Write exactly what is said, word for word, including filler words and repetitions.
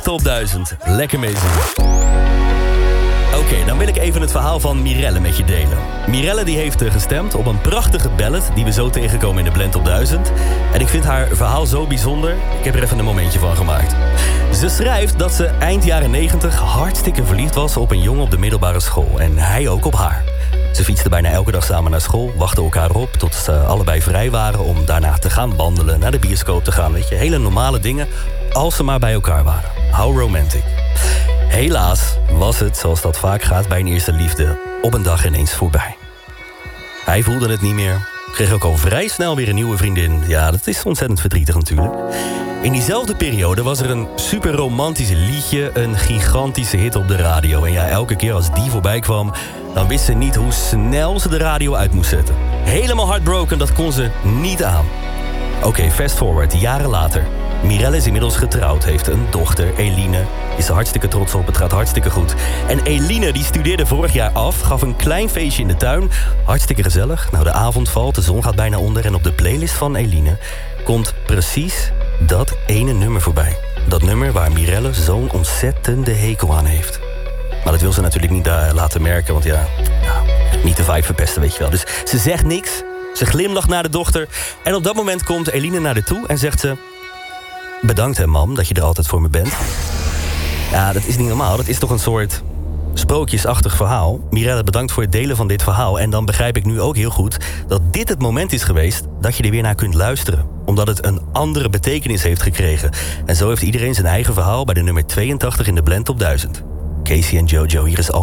Top duizend. Lekker meezingen. Oké, okay, dan wil ik even het verhaal van Mirelle met je delen. Mirelle die heeft gestemd op een prachtige ballad die we zo tegenkomen in de Blend Top duizend. En ik vind haar verhaal zo bijzonder, ik heb er even een momentje van gemaakt. Ze schrijft dat ze eind jaren negentig hartstikke verliefd was op een jongen op de middelbare school. En hij ook op haar. Ze fietsten bijna elke dag samen naar school, wachten elkaar op tot ze allebei vrij waren om daarna te gaan wandelen, naar de bioscoop te gaan. Weet je, hele normale dingen, als ze maar bij elkaar waren. How romantic. Helaas was het, zoals dat vaak gaat bij een eerste liefde, op een dag ineens voorbij. Hij voelde het niet meer, kreeg ook al vrij snel weer een nieuwe vriendin. Ja, dat is ontzettend verdrietig natuurlijk. In diezelfde periode was er een super romantisch liedje, een gigantische hit op de radio. En ja, elke keer als die voorbij kwam, dan wist ze niet hoe snel ze de radio uit moest zetten. Helemaal heartbroken, dat kon ze niet aan. Oké, okay, fast forward, jaren later. Mirelle is inmiddels getrouwd, heeft een dochter, Eline. Is er hartstikke trots op, het gaat hartstikke goed. En Eline die studeerde vorig jaar af, gaf een klein feestje in de tuin. Hartstikke gezellig. Nou, de avond valt, de zon gaat bijna onder. En op de playlist van Eline komt precies dat ene nummer voorbij. Dat nummer waar Mirelle zo'n ontzettende hekel aan heeft. Maar dat wil ze natuurlijk niet uh, laten merken, want ja, nou, niet de vibe verpesten, weet je wel. Dus ze zegt niks, ze glimlacht naar de dochter. En op dat moment komt Eline naar haar toe en zegt ze: bedankt hè mam, dat je er altijd voor me bent. Ja, dat is niet normaal. Dat is toch een soort sprookjesachtig verhaal. Mirelle, bedankt voor het delen van dit verhaal. En dan begrijp ik nu ook heel goed dat dit het moment is geweest dat je er weer naar kunt luisteren. Omdat het een andere betekenis heeft gekregen. En zo heeft iedereen zijn eigen verhaal bij de nummer tweeëntachtig in de Blend Top duizend. Casey en Jojo, hier is al.